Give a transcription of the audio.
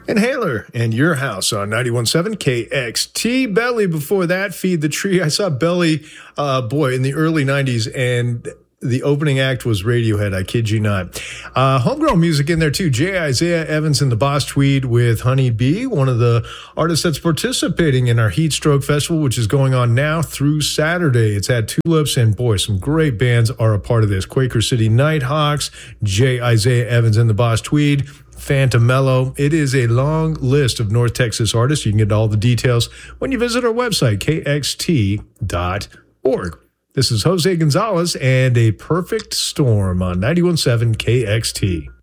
Inhaler and Your House on 91.7 KXT. Belly before that, Feed the Tree. I saw Belly, in the early 90s, and the opening act was Radiohead. I kid you not. Homegrown music in there too. J. Isaiah Evans and the Boss Tweed with Honey Bee, one of the artists that's participating in our Heat Stroke Festival, which is going on now through Saturday. It's at Tulips, and boy, some great bands are a part of this. Quaker City Nighthawks, J. Isaiah Evans and the Boss Tweed, Phantom Mellow. It is a long list of North Texas artists. You can get all the details when you visit our website, kxt.org. This is Jose Gonzalez and A Perfect Storm on 91.7 KXT.